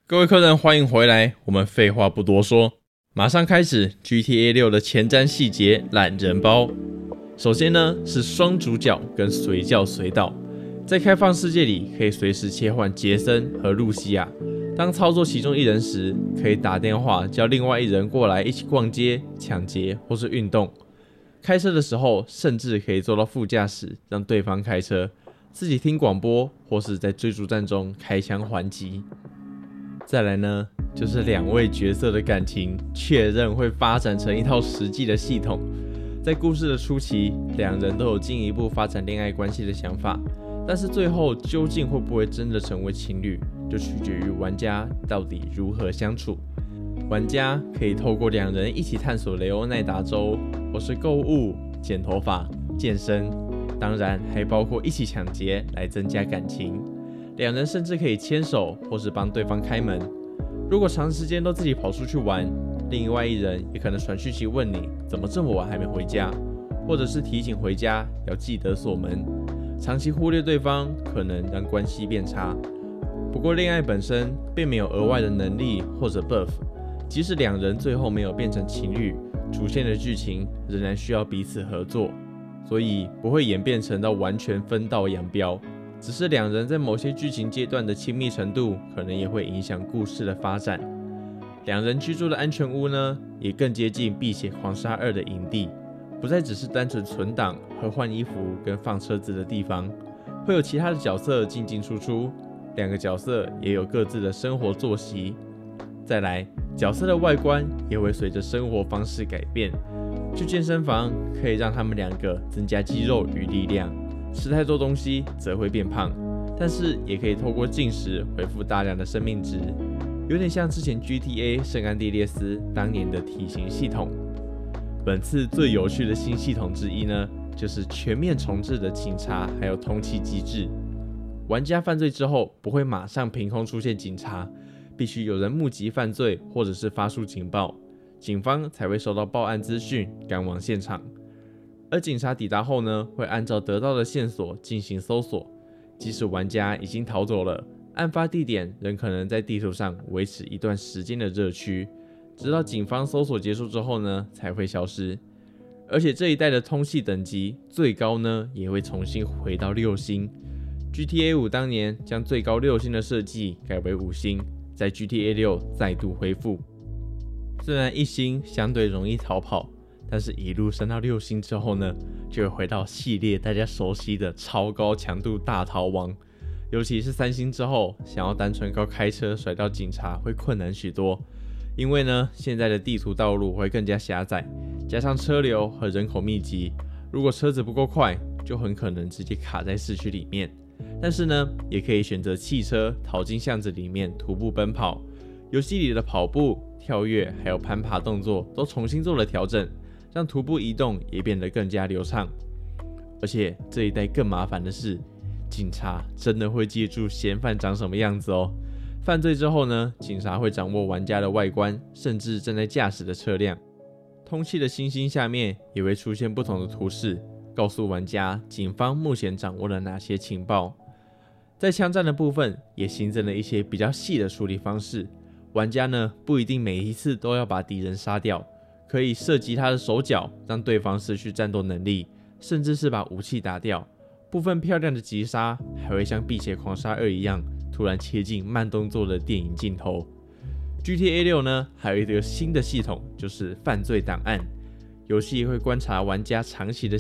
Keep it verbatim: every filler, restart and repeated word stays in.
各位客人，欢迎回来。我们废话不多说，马上开始 G T A 六 的前瞻细节懒人包。首先呢是双主角跟随叫随到，在开放世界里可以随时切换杰森和露西亚。当操作其中一人时，可以打电话叫另外一人过来一起逛街、抢劫或是运动。开车的时候，甚至可以坐到副驾驶，让对方开车，自己听广播，或是在追逐战中开枪还击。再来呢，就是两位角色的感情确认会发展成一套实际的系统。在故事的初期，两人都有进一步发展恋爱关系的想法，但是最后究竟会不会真的成为情侣，就取决于玩家到底如何相处。玩家可以透过两人一起探索雷欧奈达州，或是购物、剪头发、健身，当然还包括一起抢劫来增加感情。两人甚至可以牵手，或是帮对方开门。如果长时间都自己跑出去玩，另外一人也可能传讯息问你怎么这么晚还没回家，或者是提醒回家要记得锁门。长期忽略对方，可能让关系变差。不过恋爱本身并没有额外的能力或者 buff， 即使两人最后没有变成情侣，主线的剧情仍然需要彼此合作，所以不会演变成到完全分道扬镳。只是两人在某些剧情阶段的亲密程度，可能也会影响故事的发展。两人居住的安全屋呢，也更接近《碧血狂杀二》的营地，不再只是单纯存档和换衣服跟放车子的地方，会有其他的角色进进出出，两个角色也有各自的生活作息。再来，角色的外观也会随着生活方式改变。去健身房可以让他们两个增加肌肉与力量，吃太多东西则会变胖，但是也可以透过进食恢复大量的生命值，有点像之前 G T A 圣安地列斯当年的体型系统。本次最有趣的新系统之一呢，就是全面重置的警察还有通缉机制。玩家犯罪之后不会马上凭空出现警察，必须有人目击犯罪或者是发出警报，警方才会收到报案资讯赶往现场。而警察抵达后呢，会按照得到的线索进行搜索，即使玩家已经逃走了，案发地点仍可能在地图上维持一段时间的热区，直到警方搜索结束之后呢，才会消失。而且这一代的通缉等级最高呢，也会重新回到六星。G T A 五当年将最高六星的设计改为五星，在 G T A 六再度恢复。虽然一星相对容易逃跑，但是一路升到六星之后呢，就会回到系列大家熟悉的超高强度大逃亡。尤其是三星之后，想要单纯靠开车甩掉警察会困难许多，因为呢，现在的地图道路会更加狭窄，加上车流和人口密集，如果车子不够快，就很可能直接卡在市区里面。但是呢，也可以选择汽车逃进巷子里面徒步奔跑。游戏里的跑步、跳跃还有攀爬动作都重新做了调整，让徒步移动也变得更加流畅。而且这一代更麻烦的是，警察真的会记住嫌犯长什么样子哦。犯罪之后呢，警察会掌握玩家的外观，甚至正在驾驶的车辆。通缉的星星下面也会出现不同的图示，告诉玩家警方目前掌握了哪些情报。在枪战的部分也新增了一些比较细的处理方式，玩家呢不一定每一次都要把敌人杀掉，可以射击他的手脚，让对方失去战斗能力，甚至是把武器打掉。部分漂亮的击杀还会像《碧血狂杀二》一样，突然切进慢动作的电影镜头。G T A 六呢，还有一个新的系统，就是犯罪档案。游戏会观察玩家长期的